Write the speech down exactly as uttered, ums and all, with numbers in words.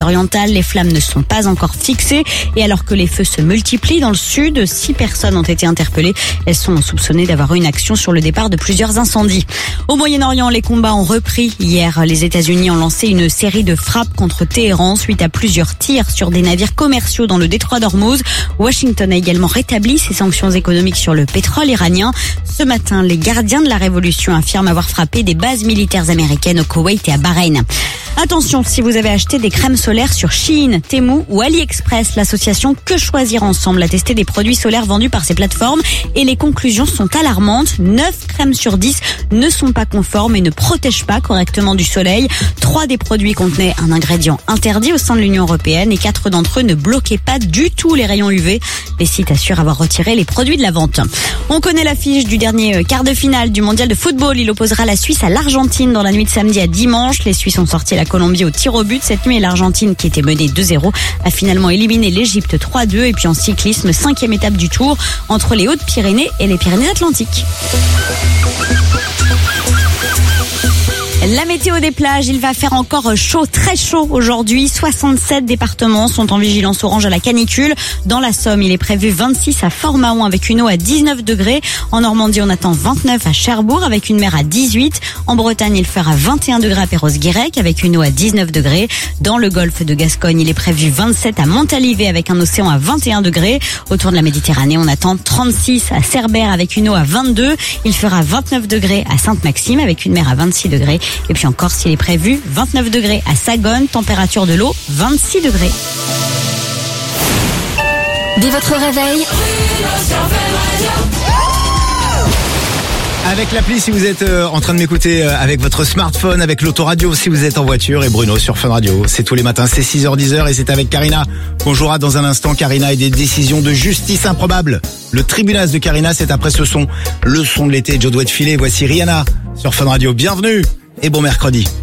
orientale, les flammes ne sont pas encore fixées. Et alors que les feux se multiplient dans le sud, six personnes ont été interpellées. Elles sont soupçonnées d'avoir eu une action sur le départ de plusieurs incendies. Au Moyen-Orient, les combats ont repris. Hier, les États-Unis ont lancé une série de frappes contre Téhéran suite à plusieurs tirs sur des navires commerciaux dans le détroit d'Ormuz. Washington a également rétabli ses sanctions économiques sur le pétrole iranien. Ce matin, les gardiens de la révolution affirment avoir frappé des bases militaires américaines au Koweït et à Bahreïn. Attention, si vous avez acheté des crèmes solaires sur Shein, Temu ou AliExpress, l'association Que Choisir Ensemble a testé des produits solaires vendus par ces plateformes et les conclusions sont alarmantes. neuf crèmes sur dix ne sont pas conformes et ne protègent pas correctement du soleil. trois des produits contenaient un ingrédient interdit au sein de l'Union européenne et quatre d'entre eux ne bloquaient pas du tout les rayons U V. Les sites assurent avoir retiré les produits de la vente. On connaît l'affiche du dernier quart de finale du mondial de football. Il opposera la Suisse à l'Argentine dans la nuit de samedi à dimanche. Les Suisses ont sorti la Colombie au tir au but cette nuit et l'Argentine, qui était menée deux zéro, a finalement éliminé l'Égypte trois deux. Et puis en cyclisme, cinquième étape du Tour entre les Hautes-Pyrénées et les Pyrénées-Atlantiques. La météo des plages, il va faire encore chaud, très chaud aujourd'hui. soixante-sept départements sont en vigilance orange à la canicule. Dans la Somme, il est prévu vingt-six à Fort-Mahon avec une eau à dix-neuf degrés. En Normandie, on attend vingt-neuf à Cherbourg avec une mer à dix-huit. En Bretagne, il fera vingt et un degrés à Perros-Guirec avec une eau à dix-neuf degrés. Dans le golfe de Gascogne, il est prévu vingt-sept à Montalivet avec un océan à vingt et un degrés. Autour de la Méditerranée, on attend trente-six à Cerbère avec une eau à vingt-deux. Il fera vingt-neuf degrés à Sainte-Maxime avec une mer à vingt-six degrés. Et puis en Corse, il est prévu vingt-neuf degrés à Sagone, température de l'eau vingt-six degrés. Dès votre réveil, avec l'appli si vous êtes euh, en train de m'écouter euh, avec votre smartphone, avec l'autoradio si vous êtes en voiture, et Bruno sur Fun Radio. C'est tous les matins, c'est six heures dix et c'est avec Karina qu'on jouera dans un instant. Karina et des décisions de justice improbables. Le tribunal de Karina, c'est après ce son, le son de l'été, Joe doit être filé. Voici Rihanna sur Fun Radio. Bienvenue et bon mercredi.